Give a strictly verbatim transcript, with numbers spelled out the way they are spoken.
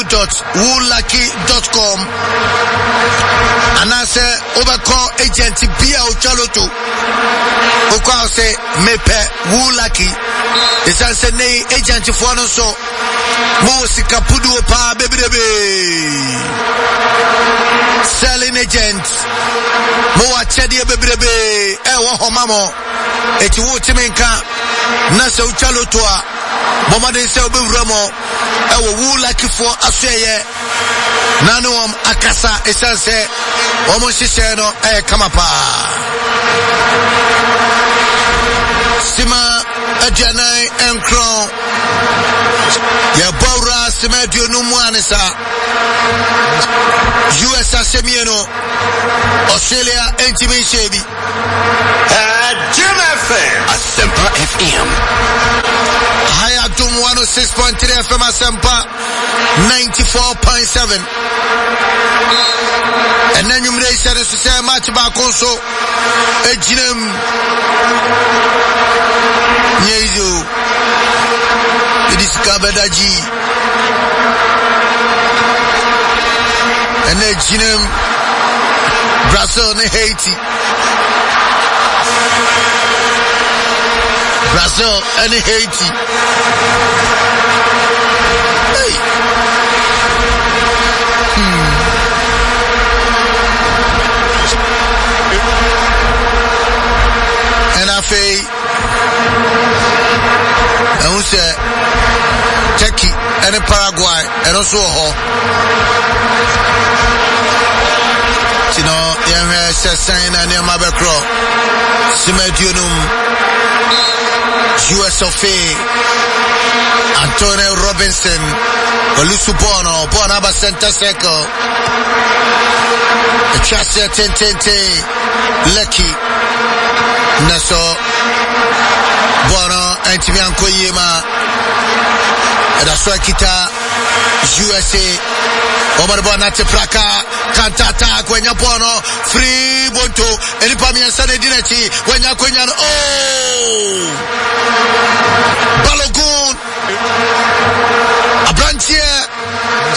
dot woolucky dot com anase obeko agent bia ochaloto okwa say mepe Woolucky isan say nei agent fo no so mo sika pudu pa bebrebe selling agent mo achede bebrebe e wo homamo eti wo timenka na se ochaloto a Momade se obewramo e wo Woolucky fo aseye nanom akasa esanse omo hihye no e kamapa sima ajanai enkron ya bawra sima dionu mu anisa U S asemieno Australia entimi shebi Jim F M Asempa F M Haya Dum one oh six point three F M Asempa ninety-four point seven and then you may say to say much about also a gym Yezu it is Kabadaji and a gym Brazil and Haiti Brazil and Haiti. Hey. Hmm. And I say, and who said Turkey and Paraguay and also ho. You know, yeah, saying and your mabekro. Simedunum. U S of A, Antonio Robinson, Olusu Bono, Bonaba Center Circle, Chasia Tentente, Lucky, Naso, Bono, Antimianko Yema, Edaswakita, U S A, Omar Bonate Plaka, Kantata, Gwenya Bono, Free Bonto, Elipamian Sanedinati, Gwenya Gwenyan, oh! Balogun